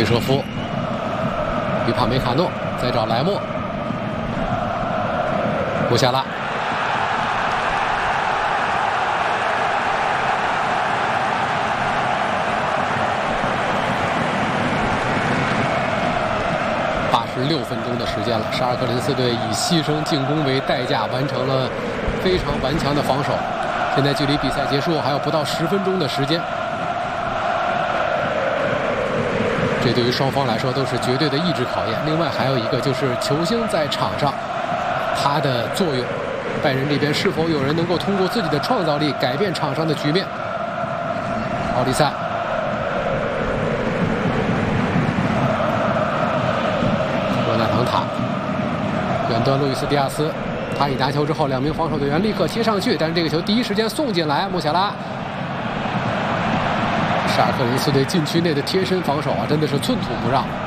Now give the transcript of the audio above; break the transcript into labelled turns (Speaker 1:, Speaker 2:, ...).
Speaker 1: 贝舍夫、于帕梅卡诺，再找莱莫、穆夏拉。86分钟的时间了，沙尔克林斯队以牺牲进攻为代价，完成了非常顽强的防守。现在距离比赛结束还有不到10分钟的时间，这对于双方来说都是绝对的意志考验。另外还有一个就是球星在场上他的作用，拜仁这边是否有人能够通过自己的创造力改变场上的局面。奥利塞。塔远端路易斯·迪亚斯，他一拿球之后，2名防守队员立刻贴上去，但是这个球第一时间送进来。穆夏拉，沙尔克林斯队禁区内的贴身防守啊，真的是寸土不让。